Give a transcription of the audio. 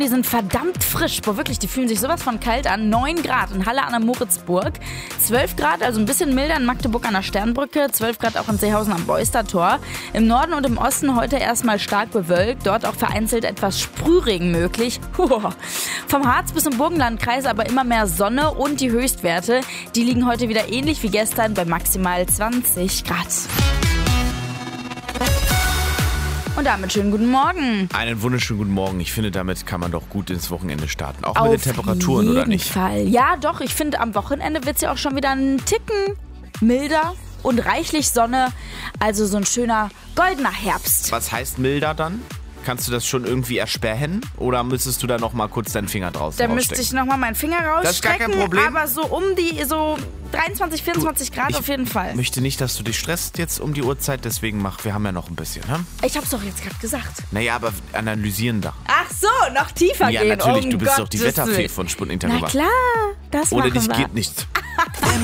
Die sind verdammt frisch. Boah, wirklich, die fühlen sich sowas von kalt an. 9 Grad in Halle an der Moritzburg. 12 Grad, also ein bisschen milder in Magdeburg an der Sternbrücke. 12 Grad auch in Seehausen am Beustertor. Im Norden und im Osten heute erstmal stark bewölkt. Dort auch vereinzelt etwas Sprühregen möglich. Vom Harz bis zum Burgenlandkreis aber immer mehr Sonne und die Höchstwerte. Die liegen heute wieder ähnlich wie gestern bei maximal 20 Grad. Und damit schönen guten Morgen. Einen wunderschönen guten Morgen. Ich finde, damit kann man doch gut ins Wochenende starten. Auch mit den Temperaturen, oder nicht? Auf jeden Fall. Ja, doch. Ich finde, am Wochenende wird es ja auch schon wieder einen Ticken milder und reichlich Sonne. Also so ein schöner goldener Herbst. Was heißt milder dann? Kannst du das schon irgendwie ersperren? Oder müsstest du da noch mal kurz deinen Finger draußen rausstecken? Da müsste ich noch mal meinen Finger rausstecken. Das ist gar kein Problem. Aber so um die 23, 24 Grad auf jeden Fall. Ich möchte nicht, dass du dich stresst jetzt um die Uhrzeit. Deswegen wir haben ja noch ein bisschen. Ne? Ich hab's doch jetzt gerade gesagt. Naja, aber analysieren da. Ach so, noch tiefer gehen. Ja, natürlich. Du bist doch die Wetterfee von Spund Interview. Na klar, das Ohne machen wir. dich geht nichts.